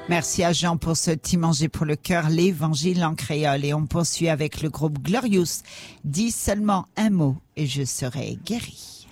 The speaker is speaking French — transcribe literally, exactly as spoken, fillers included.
Merci à Jean pour ce petit manger pour le cœur, l'évangile en créole. Et on poursuit avec le groupe Glorious. Dis seulement un mot et je serai guéri.